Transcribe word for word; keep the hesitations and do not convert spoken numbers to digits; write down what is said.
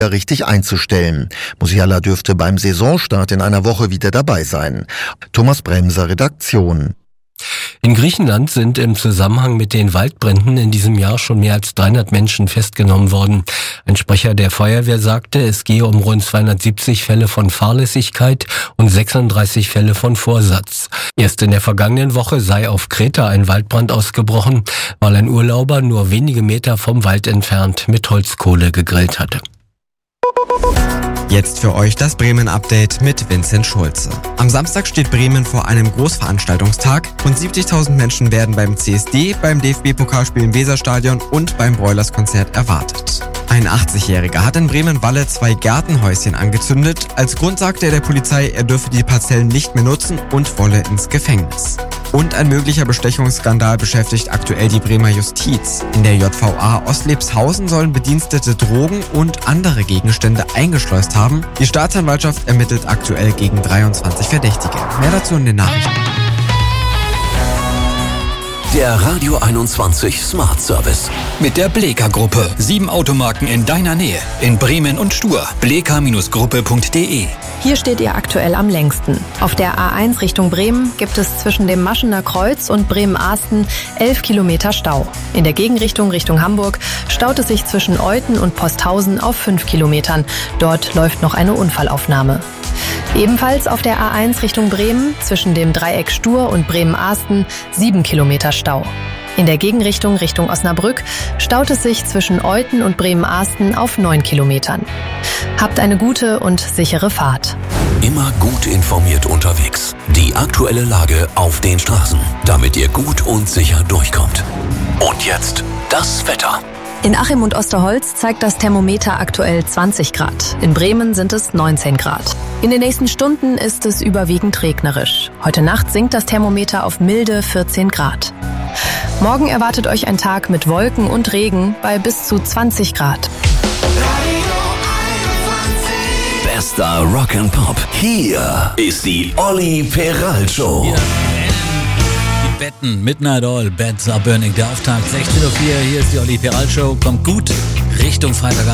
richtig einzustellen. Musiala dürfte beim Saisonstart in einer Woche wieder dabei sein. Thomas Bremser, Redaktion. In Griechenland sind im Zusammenhang mit den Waldbränden in diesem Jahr schon mehr als dreihundert Menschen festgenommen worden. Ein Sprecher der Feuerwehr sagte, es gehe um rund zweihundertsiebzig Fälle von Fahrlässigkeit und sechsunddreißig Fälle von Vorsatz. Erst in der vergangenen Woche sei auf Kreta ein Waldbrand ausgebrochen, weil ein Urlauber nur wenige Meter vom Wald entfernt mit Holzkohle gegrillt hatte. Jetzt für euch das Bremen-Update mit Vincent Schulze. Am Samstag steht Bremen vor einem Großveranstaltungstag. Rund siebzigtausend Menschen werden beim C S D, beim D F B-Pokalspiel im Weserstadion und beim Broilers-Konzert erwartet. Ein achtzigjähriger hat in Bremen-Walle zwei Gartenhäuschen angezündet. Als Grund sagte er der Polizei, er dürfe die Parzellen nicht mehr nutzen und wolle ins Gefängnis. Und ein möglicher Bestechungsskandal beschäftigt aktuell die Bremer Justiz. In der J V A Ostlebshausen sollen Bedienstete Drogen und andere Gegenstände eingeschleust haben. Die Staatsanwaltschaft ermittelt aktuell gegen dreiundzwanzig Verdächtige. Mehr dazu in den Nachrichten. Der Radio einundzwanzig Smart Service. Mit der Bleka-Gruppe. Sieben Automarken in deiner Nähe. In Bremen und Stur. bleka Gruppe punkt de. Hier steht ihr aktuell am längsten. Auf der A eins Richtung Bremen gibt es zwischen dem Maschener Kreuz und Bremen-Ahsten elf Kilometer Stau. In der Gegenrichtung Richtung Hamburg staut es sich zwischen Euthen und Posthausen auf fünf Kilometern. Dort läuft noch eine Unfallaufnahme. Ebenfalls auf der A eins Richtung Bremen zwischen dem Dreieck Stur und Bremen-Ahsten sieben Kilometer Stau. In der Gegenrichtung Richtung Osnabrück staut es sich zwischen Euthen und Bremen-Ahsten auf neun Kilometern. Habt eine gute und sichere Fahrt. Immer gut informiert unterwegs. Die aktuelle Lage auf den Straßen, damit ihr gut und sicher durchkommt. Und jetzt das Wetter. In Achim und Osterholz zeigt das Thermometer aktuell zwanzig Grad. In Bremen sind es neunzehn Grad. In den nächsten Stunden ist es überwiegend regnerisch. Heute Nacht sinkt das Thermometer auf milde vierzehn Grad. Morgen erwartet euch ein Tag mit Wolken und Regen bei bis zu zwanzig Grad. Bester Rock and Pop. Hier ist die Olli Peral Show. Ja. Die Betten, Midnight Oil, Beds are Burning. Der Auftakt sechzehn Uhr vier. Hier ist die Olli Peral Show. Kommt gut Richtung Freitag.